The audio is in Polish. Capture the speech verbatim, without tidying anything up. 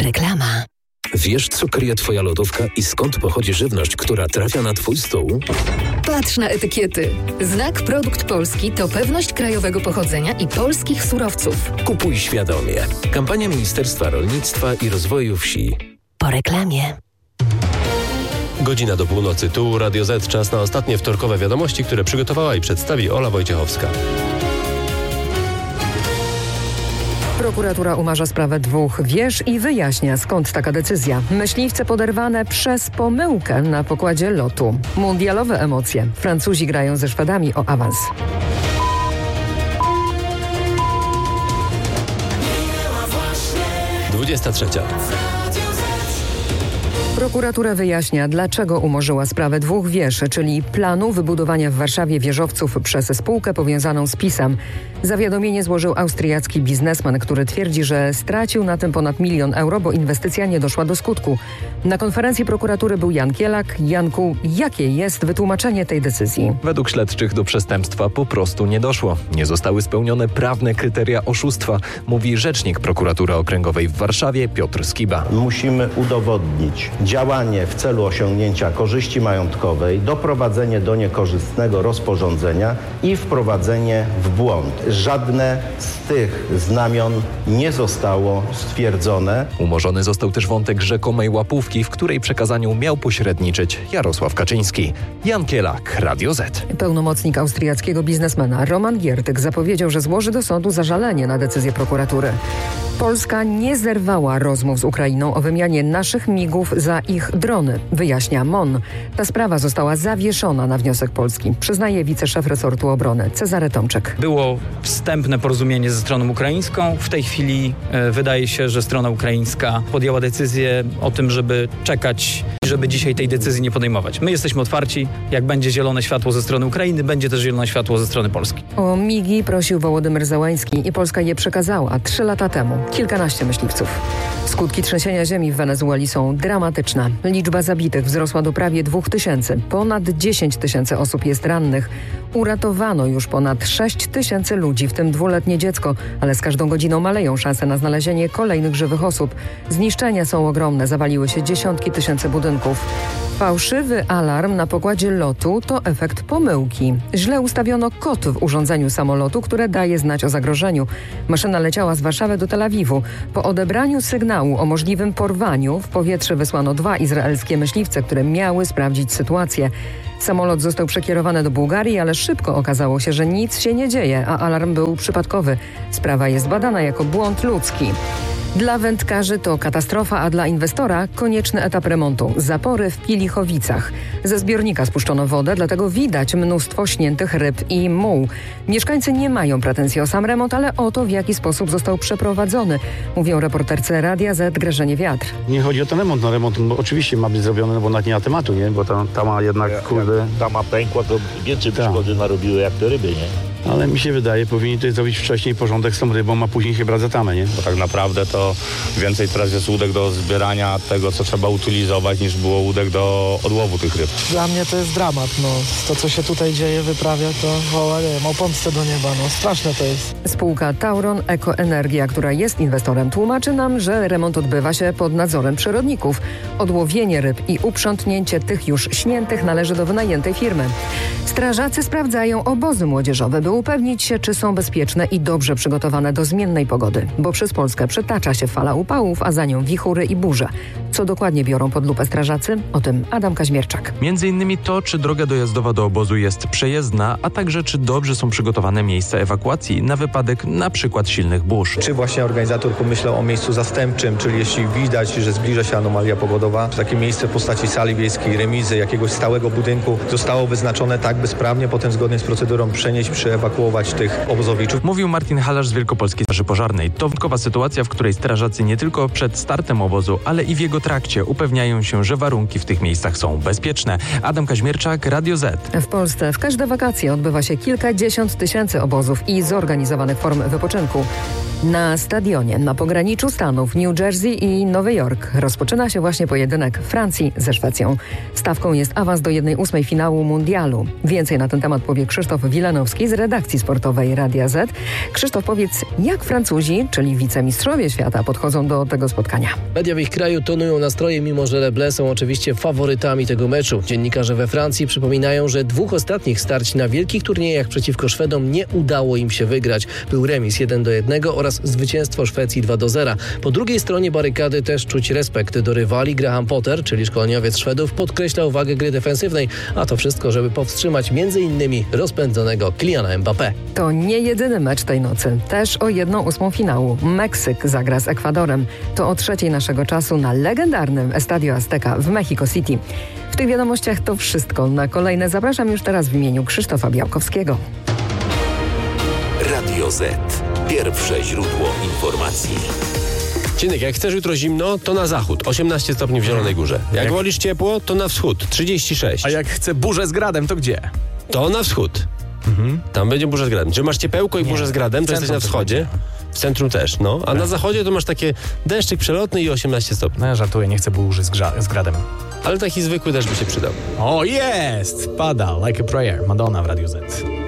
Reklama. Wiesz, co kryje Twoja lodówka i skąd pochodzi żywność, która trafia na Twój stół? Patrz na etykiety. Znak Produkt Polski to pewność krajowego pochodzenia i polskich surowców. Kupuj świadomie. Kampania Ministerstwa Rolnictwa i Rozwoju Wsi. Po reklamie. Godzina do północy. Tu Radio Z. Czas na ostatnie wtorkowe wiadomości, które przygotowała i przedstawi Ola Wojciechowska. Prokuratura umarza sprawę dwóch wież i wyjaśnia, skąd taka decyzja. Myśliwce poderwane przez pomyłkę na pokładzie lotu. Mundialowe emocje. Francuzi grają ze Szwedami o awans. dwudziesta trzecia. Prokuratura wyjaśnia, dlaczego umorzyła sprawę dwóch wież, czyli planu wybudowania w Warszawie wieżowców przez spółkę powiązaną z PiS-em. Zawiadomienie złożył austriacki biznesmen, który twierdzi, że stracił na tym ponad milion euro, bo inwestycja nie doszła do skutku. Na konferencji prokuratury był Jan Kielak. Janku, jakie jest wytłumaczenie tej decyzji? Według śledczych do przestępstwa po prostu nie doszło. Nie zostały spełnione prawne kryteria oszustwa, mówi rzecznik prokuratury okręgowej w Warszawie Piotr Skiba. Musimy udowodnić działanie w celu osiągnięcia korzyści majątkowej, doprowadzenie do niekorzystnego rozporządzenia i wprowadzenie w błąd. Żadne z tych znamion nie zostało stwierdzone. Umorzony został też wątek rzekomej łapówki, w której przekazaniu miał pośredniczyć Jarosław Kaczyński. Jan Kielak, Radio Z. Pełnomocnik austriackiego biznesmena Roman Giertyk zapowiedział, że złoży do sądu zażalenie na decyzję prokuratury. Polska nie zerwała rozmów z Ukrainą o wymianie naszych migów za ich drony, wyjaśnia M O N. Ta sprawa została zawieszona na wniosek Polski, przyznaje wiceszef resortu obrony Cezary Tomczyk. Było wstępne porozumienie ze stroną ukraińską. W tej chwili e, wydaje się, że strona ukraińska podjęła decyzję o tym, żeby czekać, żeby dzisiaj tej decyzji nie podejmować. My jesteśmy otwarci. Jak będzie zielone światło ze strony Ukrainy, będzie też zielone światło ze strony Polski. O migi prosił Wołodymyr Zełański i Polska je przekazała trzy lata temu. Kilkanaście myśliwców. Skutki trzęsienia ziemi w Wenezueli są dramatyczne. Liczba zabitych wzrosła do prawie dwóch tysięcy. Ponad dziesięć tysięcy osób jest rannych. Uratowano już ponad sześć tysięcy ludzi, w tym dwuletnie dziecko, ale z każdą godziną maleją szanse na znalezienie kolejnych żywych osób. Zniszczenia są ogromne, zawaliły się dziesiątki tysięcy budynków. Fałszywy alarm na pokładzie lotu to efekt pomyłki. Źle ustawiono kod w urządzeniu samolotu, które daje znać o zagrożeniu. Maszyna leciała z Warszawy do Tel Awiwu. Po odebraniu sygnału o możliwym porwaniu w powietrze wysłano dwa izraelskie myśliwce, które miały sprawdzić sytuację. Samolot został przekierowany do Bułgarii, ale szybko okazało się, że nic się nie dzieje, a alarm był przypadkowy. Sprawa jest badana jako błąd ludzki. Dla wędkarzy to katastrofa, a dla inwestora konieczny etap remontu. Zapory w Pilichowicach. Ze zbiornika spuszczono wodę, dlatego widać mnóstwo śniętych ryb i muł. Mieszkańcy nie mają pretensji o sam remont, ale o to, w jaki sposób został przeprowadzony. Mówią reporterce Radia Z Grażynie Wiatr. Nie chodzi o ten remont. No remont oczywiście ma być zrobiony, no bo nawet nie ma tematu, nie? Bo ta, ta ma jednak, jak, kurde... Jak ta ma pękła, to więcej szkody narobiły jak te ryby, nie? Ale mi się wydaje, powinni tutaj zrobić wcześniej porządek z tą rybą, a później się brać za tamę, nie? Bo tak naprawdę to więcej teraz jest łódek do zbierania tego, co trzeba utylizować, niż było łódek do odłowu tych ryb. Dla mnie to jest dramat, no. To, co się tutaj dzieje, wyprawia, to woła, nie wiem, o pomstę do nieba, no. Straszne to jest. Spółka Tauron Ekoenergia, która jest inwestorem, tłumaczy nam, że remont odbywa się pod nadzorem przyrodników. Odłowienie ryb i uprzątnięcie tych już śniętych należy do wynajętej firmy. Strażacy sprawdzają obozy młodzieżowe, by upewnić się, czy są bezpieczne i dobrze przygotowane do zmiennej pogody, bo przez Polskę przetacza się fala upałów, a za nią wichury i burze. Co dokładnie biorą pod lupę strażacy? O tym Adam Kaźmierczak. Między innymi to, czy droga dojazdowa do obozu jest przejezdna, a także czy dobrze są przygotowane miejsca ewakuacji na wypadek na przykład silnych burz. Czy właśnie organizator pomyślał o miejscu zastępczym, czyli jeśli widać, że zbliża się anomalia pogodowa, czy takie miejsce w postaci sali wiejskiej, remizy, jakiegoś stałego budynku zostało wyznaczone tak, by sprawnie potem zgodnie z procedurą przenieść, przeewakuować tych obozowiczów. Mówił Martin Halarz z Wielkopolskiej Straży Pożarnej. To wyjątkowa sytuacja, w której strażacy nie tylko przed startem obozu, ale i w jego trakcie upewniają się, że warunki w tych miejscach są bezpieczne. Adam Kaźmierczak, Radio Z. W Polsce w każde wakacje odbywa się kilkadziesiąt tysięcy obozów i zorganizowanych form wypoczynku. Na stadionie na pograniczu stanów New Jersey i Nowy Jork rozpoczyna się właśnie pojedynek Francji ze Szwecją. Stawką jest awans do jednej ósmej finału mundialu. Więcej na ten temat powie Krzysztof Wilanowski z redakcji sportowej Radia Z. Krzysztof, powiedz, jak Francuzi, czyli wicemistrzowie świata, podchodzą do tego spotkania? Media w ich kraju tonują nastroje, mimo że Le Bleu są oczywiście faworytami tego meczu. Dziennikarze we Francji przypominają, że dwóch ostatnich starć na wielkich turniejach przeciwko Szwedom nie udało im się wygrać. Był remis jeden do jednego oraz zwycięstwo Szwecji dwa do zera. Po drugiej stronie barykady też czuć respekt do rywali. Graham Potter, czyli szkoleniowiec Szwedów, podkreślał wagę gry defensywnej, a to wszystko, żeby powstrzymać między innymi rozpędzonego Kyliana Mbappé. To nie jedyny mecz tej nocy. Też o jedną ósmą finału. Meksyk zagra z Ekwadorem. To o trzeciej naszego czasu na legendarnym Estadio Azteca w Mexico City. W tych wiadomościach to wszystko. Na kolejne zapraszam już teraz w imieniu Krzysztofa Białkowskiego. Radio Z. Pierwsze źródło informacji. Cienek, jak chcesz jutro zimno, to na zachód, osiemnaście stopni w Zielonej Górze. Jak, jak wolisz ciepło, to na wschód, trzydzieści sześć. A jak chcę burzę z gradem, to gdzie? To na wschód. Mhm. Tam będzie burza z gradem. Czy masz ciepełko i burzę z gradem, to jesteś na wschodzie. W centrum też, no. A tak. Na zachodzie to masz takie deszczyk przelotny i osiemnaście stopni. No ja żartuję, nie chcę burzy z, grza- z gradem. Ale taki zwykły też by się przydał. O, jest! Pada, like a prayer. Madonna w Radiu Z.